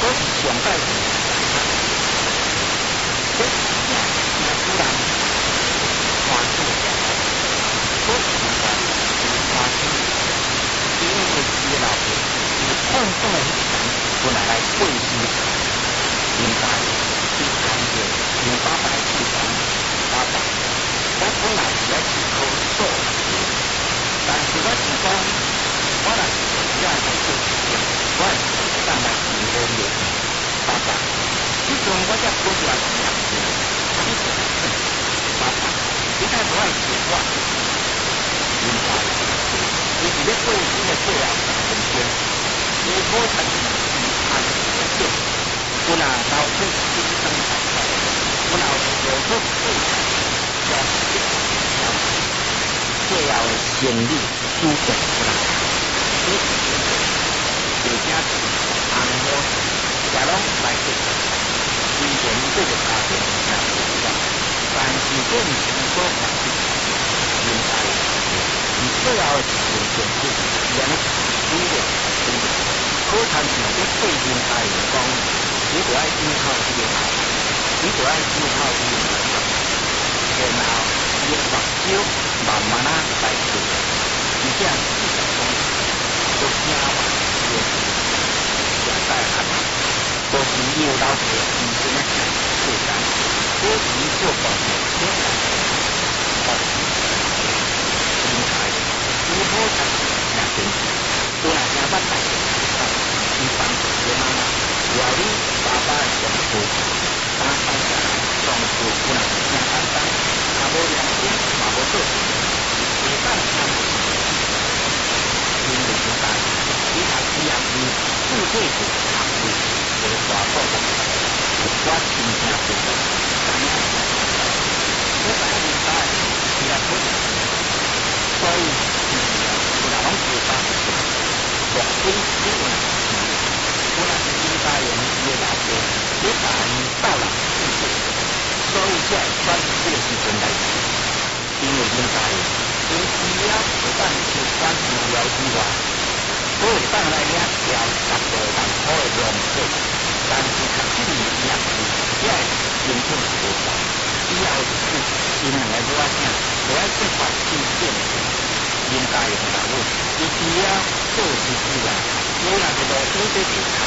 上盖是这突然花季，这现在是花季，因为伊老婆是空洞的迄层，本来来过世，应该是看着用爸爸去讲爸爸，我本来是来去考数学，但是我是讲，我若是只要来做事情，我是上来是无聊。爸爸，迄阵我才考出来是两分，你就来说，爸爸，你太不爱说我，应该，伊是咧过世的最后10分钟，伊好产是按时点，有若流出精神财产，有若流出财产，将一条最后的胜利输给出来，你就正是红火。也拢来得，虽然这个家庭也不一样，但是这毋是所讲的，应该是最后一件件事，连主要真的，可参是对对应家人讲，你就爱依靠这个孩子，你就爱依靠这个孩子，然后伊的目标慢慢啊来做，而且至少讲，都听完伊的事，也在喊。都是有老婆医生的负担，多时做保险天然保险，应该如何才是两件事？我那家捌大个一般的妈妈，料理爸爸的上司，打饭下来上司有若是真简单，也无良心，嘛无做事，袂当参与。因为现在你读书也是智慧是学位。无大报告，我真正不懂，怎样才知道？我知影明白，是来可能，所以有人拢知道，目的你有若是钱，有若是应该用伊的老婆，你把伊斗人去做，所以才会选这个时阵来做，因为应该因除了有当出选资料之外。我会当来领条10多万块的农费，但是读7年也是，只会申请是无效。以后是因两个女仔囝，就爱设法去见识，应该用答案。伊除了做事之外，有若是路顶这条头，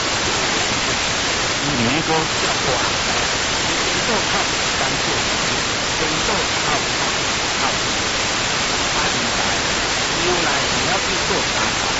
伊免个照顾后代，伊先做靠单做事，先做靠，他应该有来也要去做啥？